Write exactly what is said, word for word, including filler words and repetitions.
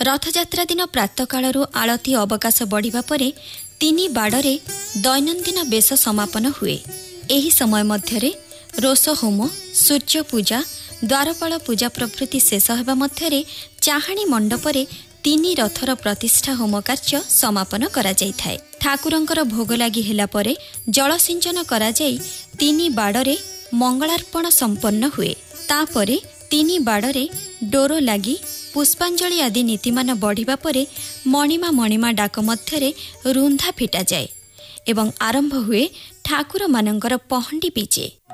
रथयात्रा दिन प्रातःकालु आळती अवकाश बढ़िबा परे तीनी बाड़े दैनंदिन बेश समापन हुए। एही समय मध्यरे रोष होम, सूर्य पूजा, द्वारपाल पूजा प्रभृति शेष हेबा मध्यरे चाहाणी मंडपरे तीनी रथर प्रतिष्ठा होम कार्य समापन करा जायथाय। ठाकुरंकर भोग लागि हेला परे जलसिंचन करा जाई तीनी बाड़े मंगलार्पण संपन्न हुए। तापरे तीनी बाड़े डोरो लागि पुष्पांजलि आदि नीतिमान बढ़िबा परे मणिमा मणिमा डाक मध्यरे रुंधा फिटा जाए एवं आरंभ हुए ठाकुर मानंकर पहंडी पीचे।